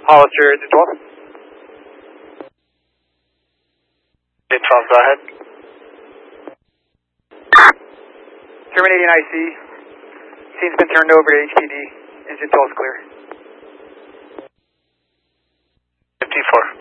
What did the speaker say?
Hollister, engine 12. Engine 12, go ahead. Terminating IC. Scene's been turned over to HPD. Engine 12 is clear. 54.